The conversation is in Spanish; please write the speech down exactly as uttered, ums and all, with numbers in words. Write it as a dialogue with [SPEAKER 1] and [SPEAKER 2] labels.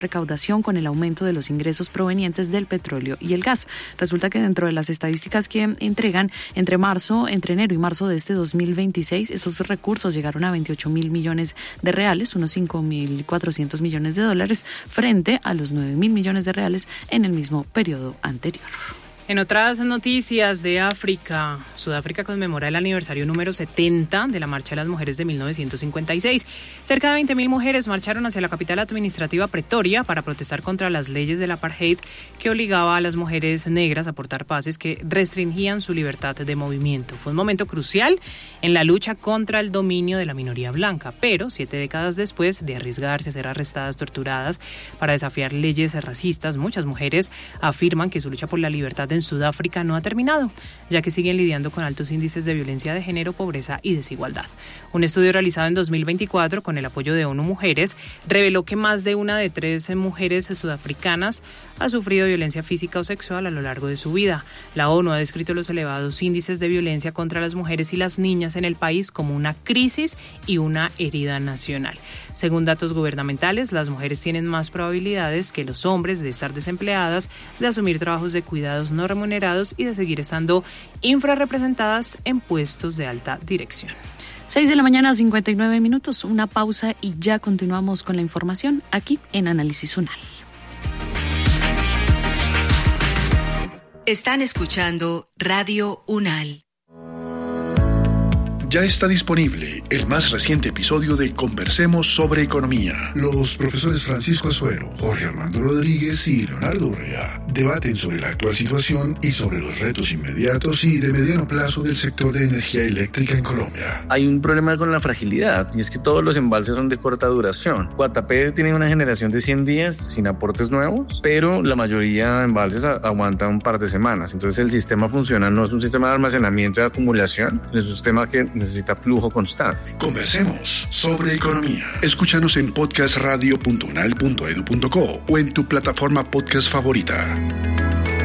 [SPEAKER 1] recaudación con el aumento de los ingresos provenientes del petróleo y el gas. Resulta que dentro de las estadísticas que entregan entre marzo, entre enero y marzo de este dos mil veintiséis, esos recursos llegaron a veintiocho mil millones de reales, unos cinco mil cuatrocientos millones de dólares, frente a los nueve mil millones de reales en el mismo periodo anterior.
[SPEAKER 2] En otras noticias de África, Sudáfrica conmemora el aniversario número setenta de la Marcha de las Mujeres de mil novecientos cincuenta y seis. Cerca de veinte mil mujeres marcharon hacia la capital administrativa Pretoria para protestar contra las leyes del apartheid que obligaba a las mujeres negras a portar pases que restringían su libertad de movimiento. Fue un momento crucial en la lucha contra el dominio de la minoría blanca, pero siete décadas después de arriesgarse a ser arrestadas, torturadas para desafiar leyes racistas, muchas mujeres afirman que su lucha por la libertad en Sudáfrica no ha terminado, ya que siguen lidiando con altos índices de violencia de género, pobreza y desigualdad. Un estudio realizado en dos mil veinticuatro con el apoyo de ONU Mujeres reveló que más de una de tres mujeres sudafricanas ha sufrido violencia física o sexual a lo largo de su vida. La ONU ha descrito los elevados índices de violencia contra las mujeres y las niñas en el país como una crisis y una herida nacional. Según datos gubernamentales, las mujeres tienen más probabilidades que los hombres de estar desempleadas, de asumir trabajos de cuidados no remunerados y de seguir estando infrarrepresentadas en puestos de alta dirección.
[SPEAKER 1] seis de la mañana, cincuenta y nueve minutos, una pausa y ya continuamos con la información aquí en Análisis UNAL.
[SPEAKER 3] Están escuchando Radio UNAL.
[SPEAKER 4] Ya está disponible el más reciente episodio de Conversemos sobre Economía. Los profesores Francisco Azuero, Jorge Armando Rodríguez y Leonardo Urrea debaten sobre la actual situación y sobre los retos inmediatos y de mediano plazo del sector de energía eléctrica en Colombia.
[SPEAKER 5] Hay un problema con la fragilidad y es que todos los embalses son de corta duración. Guatapé tiene una generación de cien días sin aportes nuevos, pero la mayoría de embalses a- aguantan un par de semanas. Entonces el sistema funciona, no es un sistema de almacenamiento y de acumulación, es un sistema que necesita flujo constante.
[SPEAKER 4] Conversemos sobre Economía. Escúchanos en podcast radio punto unal punto edu punto co o en tu plataforma podcast favorita.